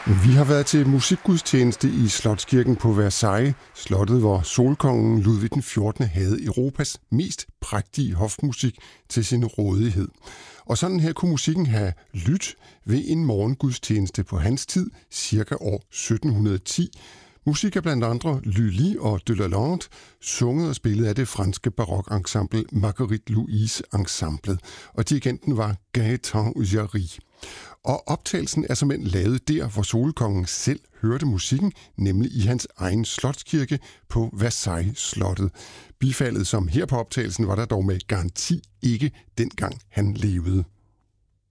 Vi har været til musikgudstjeneste i Slotskirken på Versailles, slottet, hvor solkongen Ludvig den 14. havde Europas mest prægtige hofmusik til sin rådighed. Og sådan her kunne musikken have lyttet ved en morgengudstjeneste på hans tid, cirka år 1710. Musik af blandt andre Lully og de Lalande, sunget og spillet af det franske barokensemble Marguerite Louise Ensemblet, og dirigenten var Gaëtan Jarry. Og optagelsen er simpelthen lavet der, hvor solkongen selv hørte musikken, nemlig i hans egen slotskirke på Versailles-slottet. Bifaldet som her på optagelsen var der dog med garanti ikke dengang han levede.